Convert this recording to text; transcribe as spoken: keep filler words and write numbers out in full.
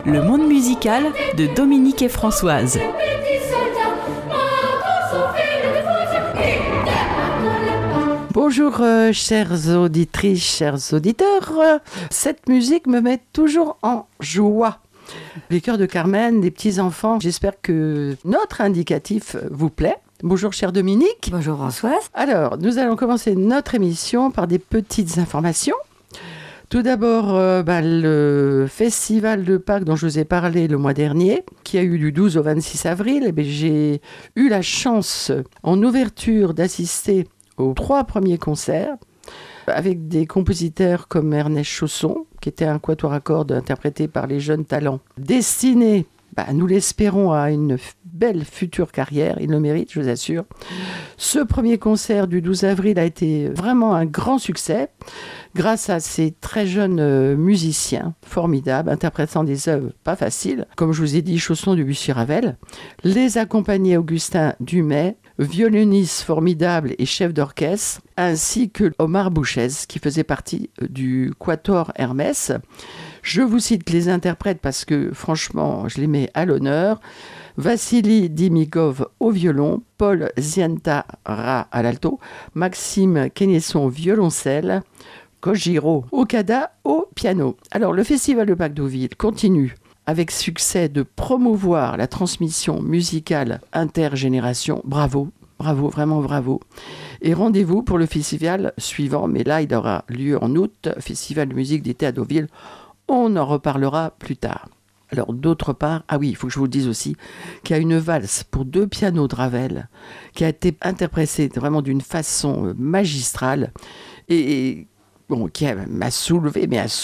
Le monde musical de Dominique et Françoise. Bonjour euh, chères auditrices, chers auditeurs. Cette musique me met toujours en joie. Les chœurs de Carmen, des petits-enfants, j'espère que notre indicatif vous plaît. Bonjour cher Dominique. Bonjour Françoise. Alors, nous allons commencer notre émission par des petites informations. Tout d'abord, euh, bah, le festival de Pâques dont je vous ai parlé le mois dernier, qui a eu du douze au vingt-six avril, eh bien, j'ai eu la chance en ouverture d'assister aux trois premiers concerts avec des compositeurs comme Ernest Chausson, qui était un quatuor à cordes interprété par les jeunes talents, destiné, bah, nous l'espérons, à une f- belle future carrière. Il le mérite, je vous assure. Ce premier concert du douze avril a été vraiment un grand succès, grâce à ces très jeunes euh, musiciens formidables, interprétant des œuvres pas faciles, comme je vous ai dit, Chausson, Debussy, Ravel. Les accompagnait Augustin Dumay, violoniste formidable et chef d'orchestre, ainsi que Omar Bouchez, qui faisait partie du Quatuor Hermès. Je vous cite les interprètes parce que, franchement, je les mets à l'honneur. Vassili Dimigov au violon, Paul Zientara à l'alto, Maxime Kennesson au violoncelle, Kojiro Okada au piano. Alors, le Festival de Pâques Deauville continue avec succès de promouvoir la transmission musicale intergénération. Bravo, bravo, vraiment bravo. Et rendez-vous pour le festival suivant, mais là, il aura lieu en août, Festival de musique d'été à Deauville. On en reparlera plus tard. Alors, d'autre part, ah oui, il faut que je vous le dise aussi, qu'il y a une valse pour deux pianos de Ravel qui a été interprétée vraiment d'une façon magistrale et, et bon, qui a- m'a soulevé, mais a